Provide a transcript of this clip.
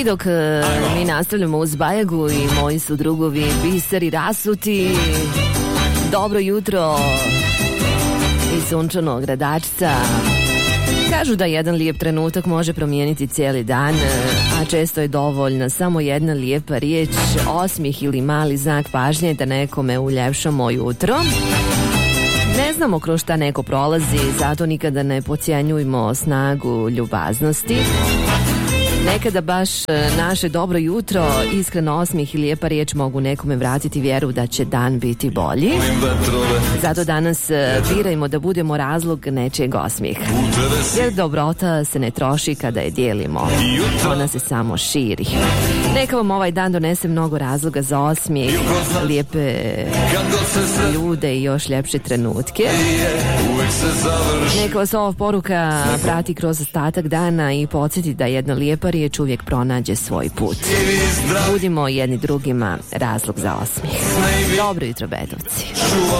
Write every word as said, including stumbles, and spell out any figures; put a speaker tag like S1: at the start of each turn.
S1: I dok uh, mi nastavljamo uz Bajagu i moji su drugovi biseri rasuti, dobro jutro iz sunčanog Gradačca. Kažu da jedan lijep trenutak može promijeniti cijeli dan, a često je dovoljna samo jedna lijepa riječ, osmijeh ili mali znak pažnje da nekome uljepšamo jutro. Ne znamo kroz šta neko prolazi, zato nikada ne podcjenjujmo snagu ljubaznosti. Nekada baš naše dobro jutro, iskreno osmijeh i lijepa riječ mogu nekome vratiti vjeru da će dan biti bolji. Zato danas birajmo da budemo razlog nečeg osmijeha. Jer dobrota se ne troši kada je dijelimo, ona se samo širi. Neka vam ovaj dan donese mnogo razloga za osmijeh, lijepe ljude i još ljepše trenutke. Neka vas ova poruka prati kroz ostatak dana i podsjeti da jedna lijepa riječ uvijek pronađe svoj put. Budimo jedni drugima razlog za osmijeh. Dobro jutro, Bedovci.